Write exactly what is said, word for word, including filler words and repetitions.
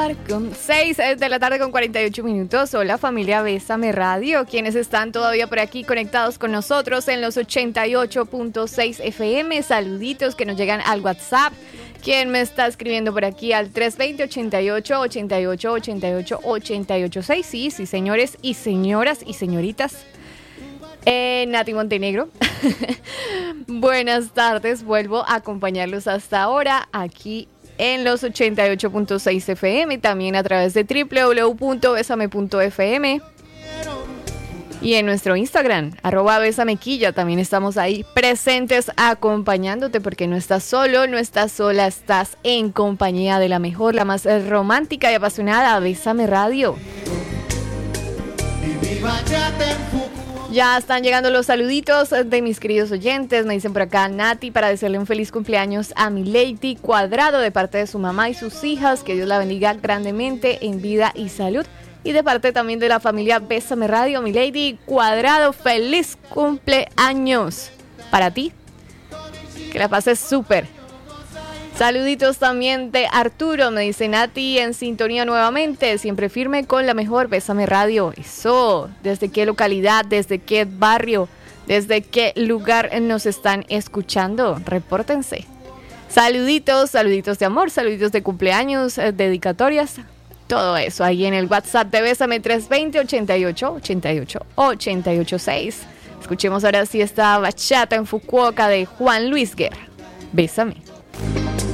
Con seis de la tarde con cuarenta y ocho minutos. Hola familia Bésame Radio, quienes están todavía por aquí conectados con nosotros en los ochenta y ocho punto seis F M. Saluditos que nos llegan al WhatsApp. ¿Quién me está escribiendo por aquí al tres dos cero, ochenta y ocho, ochenta y ocho, ochenta y ocho, ochenta y ocho seis? Sí, sí, señores y señoras y señoritas. Eh, Nati Montenegro. Buenas tardes, vuelvo a acompañarlos hasta ahora aquí en los ochenta y ocho punto seis F M, también a través de doble u doble u doble u punto besame punto f m y en nuestro Instagram, arroba besamequilla, también estamos ahí presentes acompañándote porque no estás solo, no estás sola, estás en compañía de la mejor, la más romántica y apasionada, Bésame Radio. Ya están llegando los saluditos de mis queridos oyentes. Me dicen por acá, Nati, para desearle un feliz cumpleaños a mi Lady Cuadrado de parte de su mamá y sus hijas. Que Dios la bendiga grandemente en vida y salud. Y de parte también de la familia Bésame Radio, mi Lady Cuadrado, feliz cumpleaños para ti. Que la pases súper. Saluditos también de Arturo, me dice Nati, en sintonía nuevamente, siempre firme con la mejor, Bésame Radio. Eso, ¿desde qué localidad, desde qué barrio, desde qué lugar nos están escuchando? Repórtense. Saluditos, saluditos de amor, saluditos de cumpleaños, eh, dedicatorias, todo eso ahí en el WhatsApp de Bésame tres dos cero, ochenta y ocho, ochenta y ocho, ochenta y ocho seis. Escuchemos ahora sí esta bachata en Fukuoka de Juan Luis Guerra. Bésame.